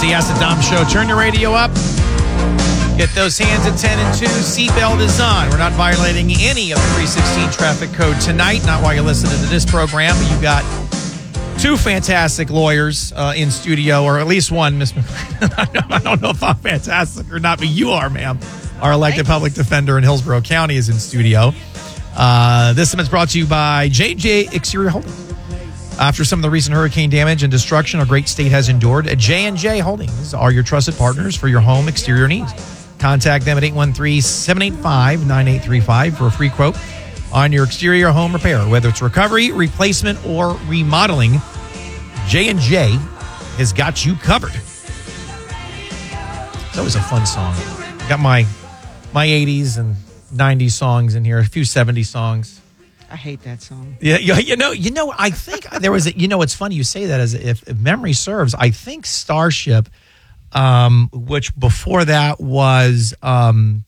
the Acid Dom Show. Turn your radio up. Get those hands at 10 and 2. Seatbelt is on. We're not violating any of the 316 traffic code tonight. Not while you're listening to this program. But you've got two fantastic lawyers in studio, or at least one, Miss McLean. I don't know if I'm fantastic or not, but you are, ma'am. Our elected public defender in Hillsborough County is in studio. This segment is brought to you by JJ Exterior Holdings. After some of the recent hurricane damage and destruction our great state has endured, J&J Holdings are your trusted partners for your home exterior needs. Contact them at 813-785-9835 for a free quote on your exterior home repair. Whether it's recovery, replacement, or remodeling, J&J has got you covered. It's always a fun song. Got my 80s and 90s songs in here, a few 70s songs. I hate that song. Yeah, you know. I think there was. It's funny you say that. As if memory serves, I think Starship, which before that was, what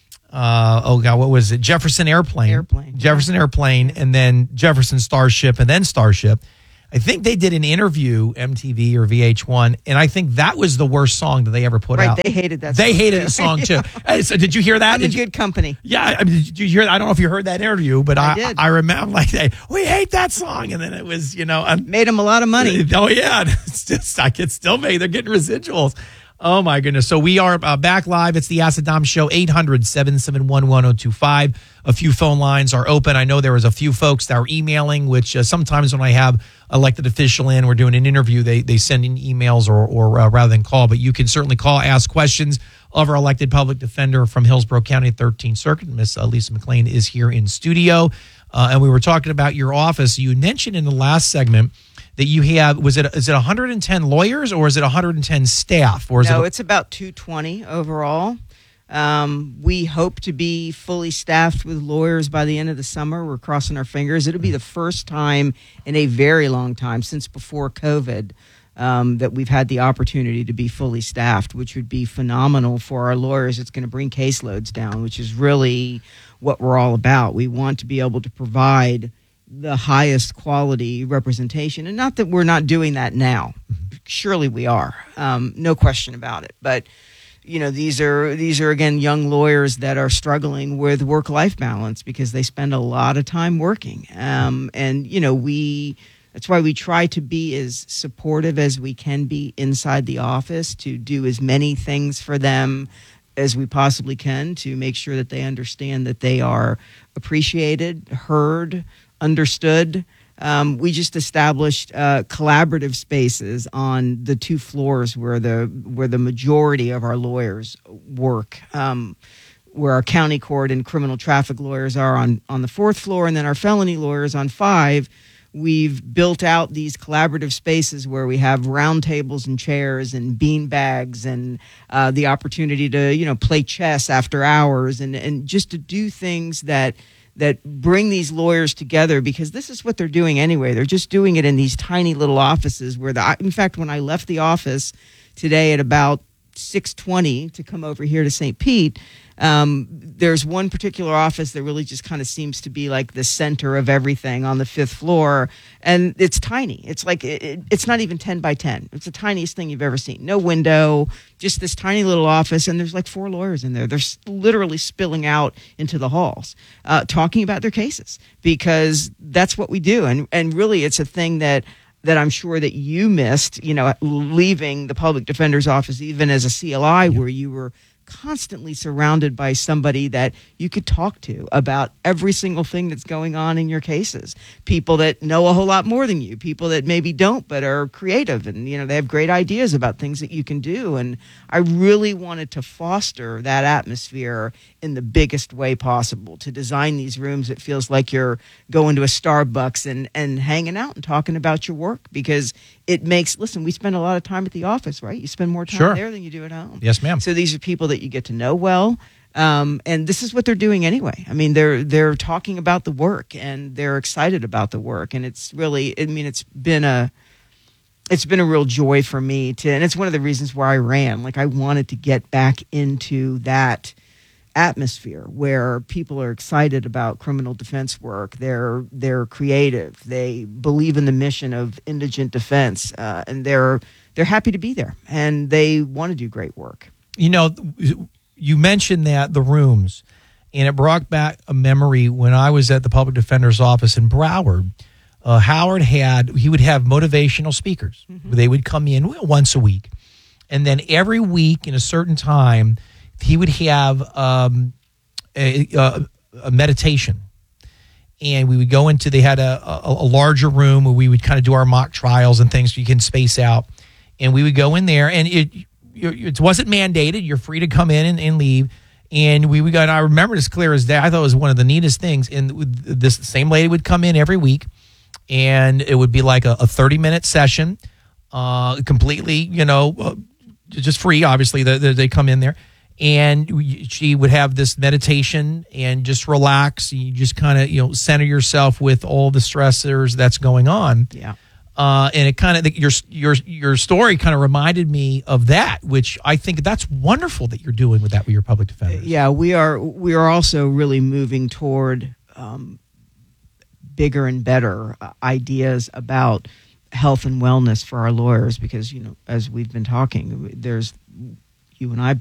was it? Jefferson Airplane. Jefferson Airplane, and then Jefferson Starship, and then Starship. I think they did an interview, MTV or VH1, and I think that was the worst song that they ever put out. Right, they hated that song. They hated the song, too. So did you hear that? I'm in good company. Yeah, I mean, did you hear that? I don't know if you heard that interview, but I did. I remember, like, we hate that song, and then it was, made them a lot of money. Oh, yeah. It's just, I can still make, they're getting residuals. Oh, my goodness. So we are back live. It's the Acid Dom Show, 800-771-1025. A few phone lines are open. I know there was a few folks that were emailing, which sometimes when I have elected official in, we're doing an interview, they send in emails or rather than call. But you can certainly call, ask questions of our elected public defender from Hillsborough County 13th Circuit. Miss Lisa McLean is here in studio. And we were talking about your office. You mentioned in the last segment that you have, is it 110 lawyers or is it 110 staff? Or is it's about 220 overall. We hope to be fully staffed with lawyers by the end of the summer. We're crossing our fingers. It'll be the first time in a very long time, since before COVID, that we've had the opportunity to be fully staffed, which would be phenomenal for our lawyers. It's going to bring caseloads down, which is really what we're all about. We want to be able to provide the highest quality representation, and not that we're not doing that now. Surely we are, no question about it. But these are again young lawyers that are struggling with work-life balance because they spend a lot of time working, and that's why we try to be as supportive as we can be inside the office, to do as many things for them as we possibly can to make sure that they understand that they are appreciated, heard, understood. We just established collaborative spaces on the two floors where the majority of our lawyers work, where our county court and criminal traffic lawyers are on the fourth floor, and then our felony lawyers on 5. We've built out these collaborative spaces where we have round tables and chairs and bean bags and the opportunity to play chess after hours and just to do things that bring these lawyers together, because this is what they're doing anyway. They're just doing it in these tiny little offices where in fact, when I left the office today at about 6:20 to come over here to St. Pete, there's one particular office that really just kind of seems to be like the center of everything on the 5th floor, and it's tiny. It's like it's not even 10 by 10. It's the tiniest thing you've ever seen. No window, just this tiny little office, and there's like 4 lawyers in there. They're literally spilling out into the halls, talking about their cases, because that's what we do. And really, it's a thing that I'm sure that you missed, leaving the public defender's office, even as a CLI, where you were constantly surrounded by somebody that you could talk to about every single thing that's going on in your cases. People that know a whole lot more than you, people that maybe don't but are creative, and they have great ideas about things that you can do. And I really wanted to foster that atmosphere in the biggest way possible, to design these rooms that feels like you're going to a Starbucks and hanging out and talking about your work, because it makes, listen, we spend a lot of time at the office, right? You spend more time there than you do at home. Yes, ma'am. So these are people that you get to know well. And this is what they're doing anyway. I mean, they're talking about the work, and they're excited about the work. And it's really, it's been a real joy for me and it's one of the reasons why I ran. Like, I wanted to get back into that atmosphere where people are excited about criminal defense work. They're creative. They believe in the mission of indigent defense, and they're they're happy to be there, and they want to do great work. You know, you mentioned that the rooms, and it brought back a memory when I was at the public defender's office in Broward. Howard he would have motivational speakers. Mm-hmm. They would come in once a week, and then every week in a certain time, he would have a meditation. And we would go into, they had a larger room where we would kind of do our mock trials and things so you can space out. And we would go in there, and it wasn't mandated. You're free to come in and leave. And we would go, and I remember it as clear as day. I thought it was one of the neatest things. And this same lady would come in every week, and it would be like a 30-minute session, completely, just free, obviously. They come in there. And she would have this meditation and just relax. You just kind of, center yourself with all the stressors that's going on. Yeah. And it kind of, your story kind of reminded me of that, which I think that's wonderful that you're doing with your public defenders. Yeah, we are also really moving toward bigger and better ideas about health and wellness for our lawyers, because, as we've been talking, you and I